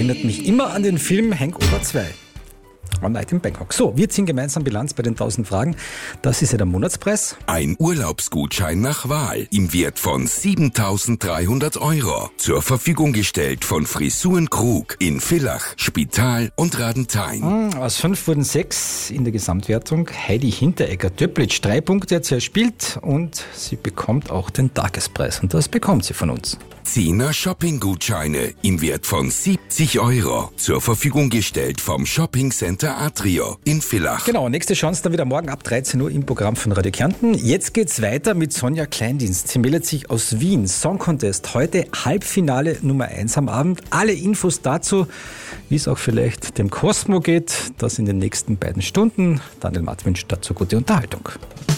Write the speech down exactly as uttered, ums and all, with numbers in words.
erinnert mich immer an den Film Hangover zwei. One Night in Bangkok. So, wir ziehen gemeinsam Bilanz bei den tausend Fragen. Das ist ja der Monatspreis. Ein Urlaubsgutschein nach Wahl im Wert von siebentausenddreihundert Euro. Zur Verfügung gestellt von Frisuren Krug in Villach, Spital und Radenthein. Hm, aus fünf wurden sechs in der Gesamtwertung. Heidi Hinteregger-Töplitsch, drei Punkte hat sie erspielt und sie bekommt auch den Tagespreis. Und das bekommt sie von uns. Zehner Shopping-Gutscheine im Wert von siebzig Euro. Zur Verfügung gestellt vom Shopping Center Atrio in Villach. Genau, nächste Chance dann wieder morgen ab dreizehn Uhr im Programm von Radio Kärnten. Jetzt geht's weiter mit Sonja Kleindienst. Sie meldet sich aus Wien. Song Contest. Heute Halbfinale Nummer eins am Abend. Alle Infos dazu, wie es auch vielleicht dem Cosmo geht, das in den nächsten beiden Stunden. Daniel Matt wünscht dazu gute Unterhaltung.